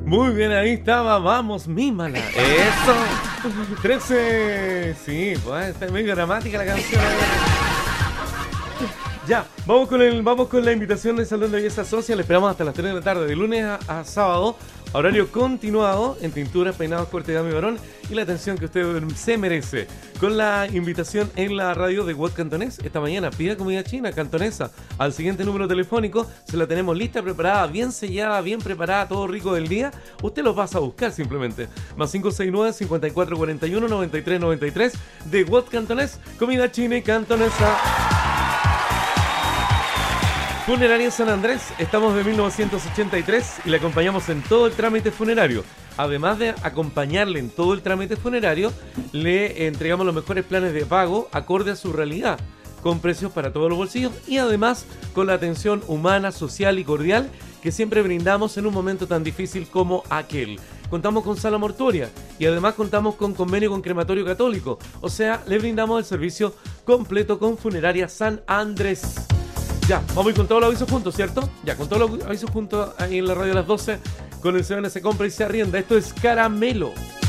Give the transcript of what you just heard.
Muy bien, ahí estaba, vamos, mímala. Eso. 13. Sí, pues está medio dramática la canción. Ya, vamos con la invitación del Salón de Belleza Social. Esperamos hasta las 3 de la tarde, de lunes a sábado. Horario continuado en tinturas, peinados, corte de dama y varón y la atención que usted se merece. Con la invitación en la radio de Web Cantonés. Esta mañana pida comida china cantonesa al siguiente número telefónico. Se la tenemos lista, preparada, bien sellada, bien preparada, todo rico del día. Usted lo pasa a buscar simplemente. Más 569-5441-9393 de Web Cantonés. Comida china y cantonesa. Funeraria San Andrés, estamos de 1983 y le acompañamos en todo el trámite funerario. Además de acompañarle en todo el trámite funerario, le entregamos los mejores planes de pago acorde a su realidad, con precios para todos los bolsillos y además con la atención humana, social y cordial que siempre brindamos en un momento tan difícil como aquel. Contamos con sala mortuoria y además contamos con convenio con Crematorio Católico, o sea, le brindamos el servicio completo con Funeraria San Andrés. Ya, vamos a ir con todos los avisos juntos, ¿cierto? Ya, con todos los avisos juntos ahí en la radio a las 12. Con el CBN se compra y se arrienda. Esto es Caramelo.